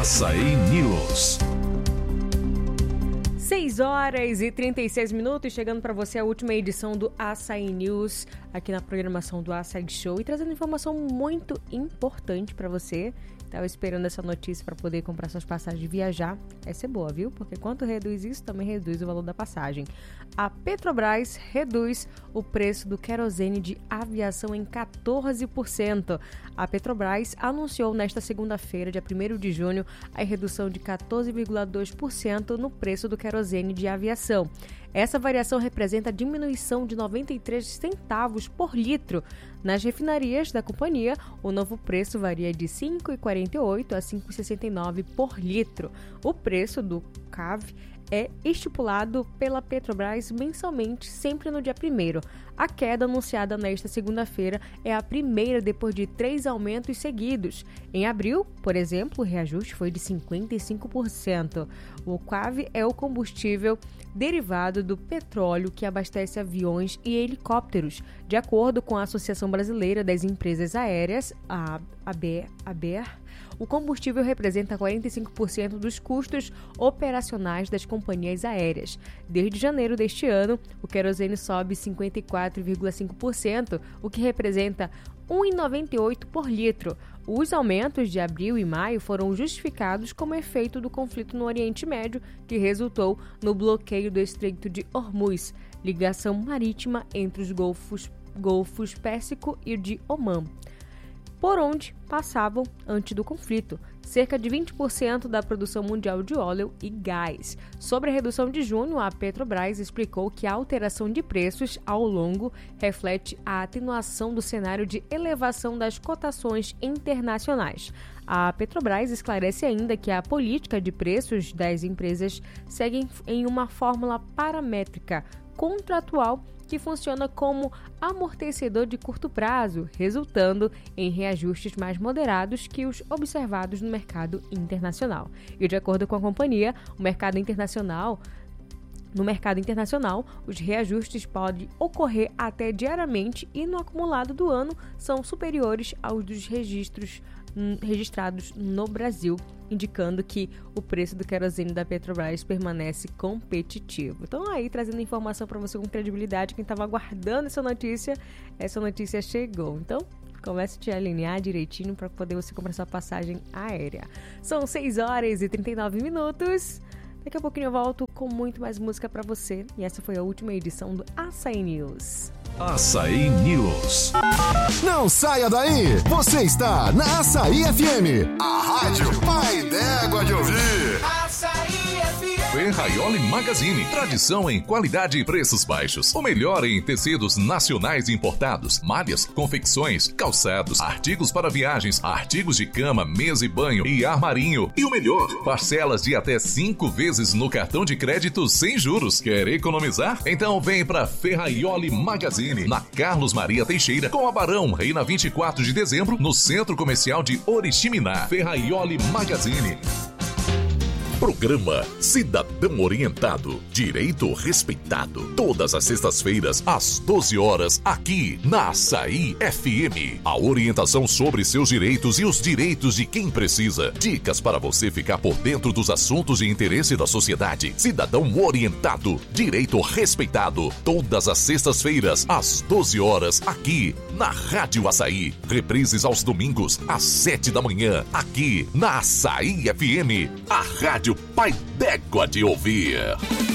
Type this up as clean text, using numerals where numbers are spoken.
Assaí News. 6h36, chegando para você a última edição do Assaí News, aqui na programação do Assaí Show, e trazendo informação muito importante para você. Estava esperando essa notícia para poder comprar suas passagens e viajar. Essa é boa, viu? Porque quanto reduz isso, também reduz o valor da passagem. A Petrobras reduz o preço do querosene de aviação em 14%. A Petrobras anunciou nesta segunda-feira, dia 1º de junho, a redução de 14,2% no preço do querosene de aviação. Essa variação representa a diminuição de 93 centavos por litro. Nas refinarias da companhia, o novo preço varia de R$ 5,48 a R$ 5,69 por litro. O preço do CAV é estipulado pela Petrobras mensalmente, sempre no dia 1º. A queda anunciada nesta segunda-feira é a primeira depois de 3 aumentos seguidos. Em abril, por exemplo, o reajuste foi de 55%. O CAV é o combustível derivado do petróleo que abastece aviões e helicópteros. De acordo com a Associação Brasileira das Empresas Aéreas, a ABER, o combustível representa 45% dos custos operacionais das companhias aéreas. Desde janeiro deste ano, o querosene sobe 54,5%, o que representa R$ 1,98 por litro. Os aumentos de abril e maio foram justificados como efeito do conflito no Oriente Médio, que resultou no bloqueio do Estreito de Hormuz, ligação marítima entre os golfos Pérsico e de Omã, por onde passavam antes do conflito cerca de 20% da produção mundial de óleo e gás. Sobre a redução de junho, a Petrobras explicou que a alteração de preços ao longo reflete a atenuação do cenário de elevação das cotações internacionais. A Petrobras esclarece ainda que a política de preços das empresas segue em uma fórmula paramétrica contratual que funciona como amortecedor de curto prazo, resultando em reajustes mais moderados que os observados no mercado internacional. E de acordo com a companhia, no mercado internacional, os reajustes podem ocorrer até diariamente e no acumulado do ano são superiores aos dos registrados no Brasil, indicando que o preço do querosene da Petrobras permanece competitivo. Então aí, trazendo informação para você com credibilidade, quem estava aguardando essa notícia chegou. Então, comece a te alinhar direitinho para poder você comprar sua passagem aérea. São 6h39. Daqui a pouquinho eu volto com muito mais música para você. E essa foi a última edição do Assaí News. Assaí News. Não saia daí! Você está na Assaí FM, a rádio pai d'égua de ouvir. Assaí FM. Ferraioli Magazine. Tradição em qualidade e preços baixos. O melhor em tecidos nacionais importados, malhas, confecções, calçados, artigos para viagens, artigos de cama, mesa e banho e armarinho. E o melhor, parcelas de até 5 vezes no cartão de crédito sem juros. Quer economizar? Então vem para Ferraioli Magazine, na Carlos Maria Teixeira, com a Barão, Reina 24 de dezembro, no Centro Comercial de Oriximiná. Ferraioli Magazine. Programa Cidadão Orientado, Direito Respeitado. Todas as sextas-feiras, às 12 horas, aqui na Assaí FM. A orientação sobre seus direitos e os direitos de quem precisa. Dicas para você ficar por dentro dos assuntos de interesse da sociedade. Cidadão Orientado, Direito Respeitado. Todas as sextas-feiras, às 12 horas, aqui na Rádio Assaí. Reprises aos domingos, às 7 da manhã, aqui na Assaí FM. A Rádio Pai d'égua de ouvir.